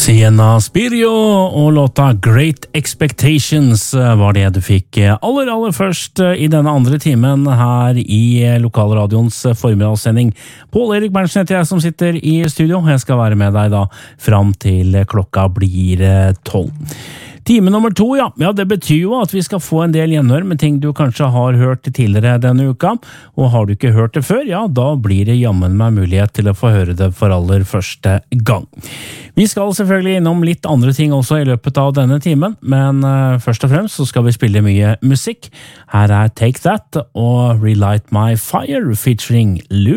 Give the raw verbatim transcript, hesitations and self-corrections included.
Sienna Spirio og låta Great Expectations var det du fikk aller, aller først i denne andre timen her i lokalradions formiddagssending. Pål Erik Berntsen heter jeg som sitter i studio. Jeg skal være med deg da fram til klokka blir tolv. Time nummer to, ja. Ja, det betyr jo at vi skal få en del gjenhør med ting du kanskje har hørt tidligere denne uka, og har du ikke hørt det før, ja, da blir det jammen meg mulighet til å få høre det for aller første gang. Vi skal selvfølgelig innom litt andre ting også i løpet av denne timen, men uh, først og fremst så skal vi spille mye musikk. Her er Take That og Relight My Fire featuring Lou.